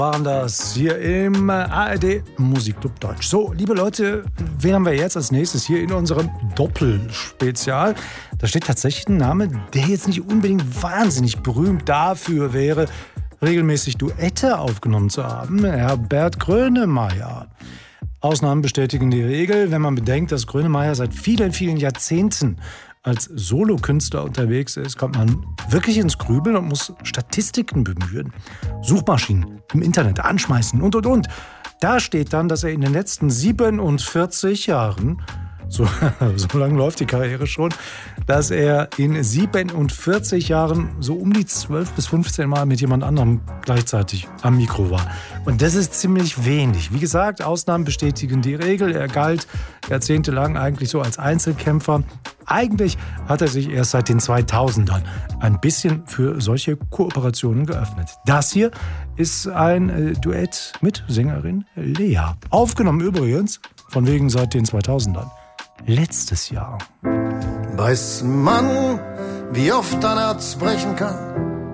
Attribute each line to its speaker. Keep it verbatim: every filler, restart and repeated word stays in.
Speaker 1: Waren das hier im A R D Musikclub Deutsch. So, liebe Leute, wen haben wir jetzt als nächstes hier in unserem Doppelspezial? Da steht tatsächlich ein Name, der jetzt nicht unbedingt wahnsinnig berühmt dafür wäre, regelmäßig Duette aufgenommen zu haben. Herbert Grönemeyer. Ausnahmen bestätigen die Regel, wenn man bedenkt, dass Grönemeyer seit vielen, vielen Jahrzehnten als Solokünstler unterwegs ist, kommt man wirklich ins Grübeln und muss Statistiken bemühen. Suchmaschinen im Internet anschmeißen und, und, und. Da steht dann, dass er in den letzten siebenundvierzig Jahren, so, so lange läuft die Karriere schon, dass er in siebenundvierzig Jahren so um die zwölf bis fünfzehn Mal mit jemand anderem gleichzeitig am Mikro war. Und das ist ziemlich wenig. Wie gesagt, Ausnahmen bestätigen die Regel. Er galt jahrzehntelang eigentlich so als Einzelkämpfer. Eigentlich hat er sich erst seit den zweitausendern ein bisschen für solche Kooperationen geöffnet. Das hier ist ein äh, Duett mit Sängerin Lea. Aufgenommen übrigens, von wegen seit den zweitausendern. Letztes Jahr.
Speaker 2: Weiß man, wie oft ein Herz brechen kann?